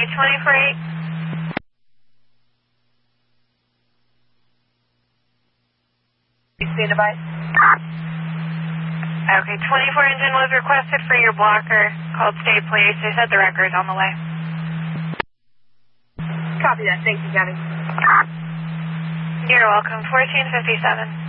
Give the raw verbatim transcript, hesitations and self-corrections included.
twenty-four eight. Stand by. Okay, twenty-four engine was requested for your blocker. Called state police. They said the record's on the way. Copy that. Thank you, County. You're welcome. fourteen fifty-seven.